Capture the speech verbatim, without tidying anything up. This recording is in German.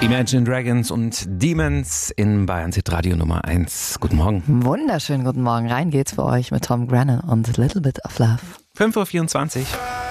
Imagine Dragons und Demons in Bayern Hit Radio Nummer eins. Guten Morgen. Wunderschönen guten Morgen. Rein geht's für euch mit Tom Grennan und A Little Bit of Love. fünf Uhr vierundzwanzig.